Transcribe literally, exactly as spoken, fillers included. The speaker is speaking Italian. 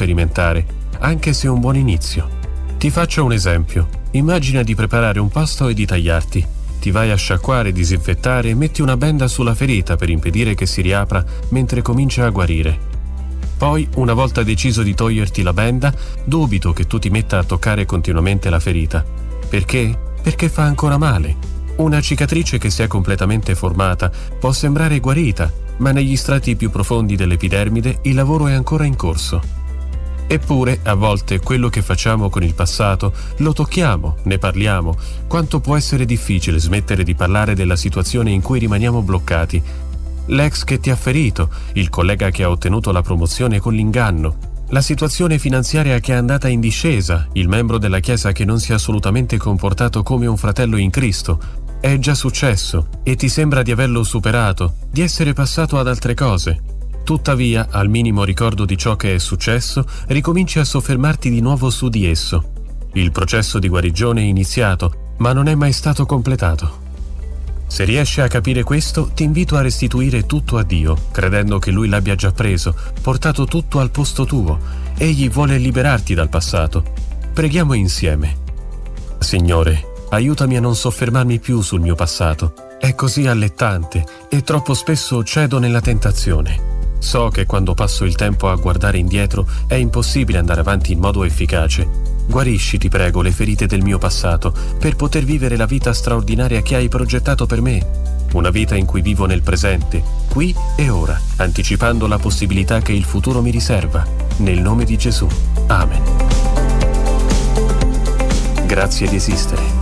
sperimentare, anche se è un buon inizio. Ti faccio un esempio. Immagina di preparare un pasto e di tagliarti. Ti vai a sciacquare, disinfettare e metti una benda sulla ferita per impedire che si riapra mentre comincia a guarire. Poi, una volta deciso di toglierti la benda, dubito che tu ti metta a toccare continuamente la ferita. Perché? Perché fa ancora male. Una cicatrice che si è completamente formata può sembrare guarita, ma negli strati più profondi dell'epidermide il lavoro è ancora in corso. Eppure, a volte quello che facciamo con il passato lo tocchiamo, ne parliamo. Quanto può essere difficile smettere di parlare della situazione in cui rimaniamo bloccati. L'ex che ti ha ferito, il collega che ha ottenuto la promozione con l'inganno, la situazione finanziaria che è andata in discesa, il membro della Chiesa che non si è assolutamente comportato come un fratello in Cristo. È già successo e ti sembra di averlo superato, di essere passato ad altre cose. Tuttavia, al minimo ricordo di ciò che è successo, ricominci a soffermarti di nuovo su di esso. Il processo di guarigione è iniziato, ma non è mai stato completato. Se riesci a capire questo, ti invito a restituire tutto a Dio, credendo che Lui l'abbia già preso, portato tutto al posto tuo. Egli vuole liberarti dal passato. Preghiamo insieme. Signore, aiutami a non soffermarmi più sul mio passato. È così allettante e troppo spesso cedo nella tentazione. So che quando passo il tempo a guardare indietro è impossibile andare avanti in modo efficace. Guarisci, ti prego, le ferite del mio passato per poter vivere la vita straordinaria che hai progettato per me. Una vita in cui vivo nel presente, qui e ora, anticipando la possibilità che il futuro mi riserva. Nel nome di Gesù. Amen. Grazie di esistere.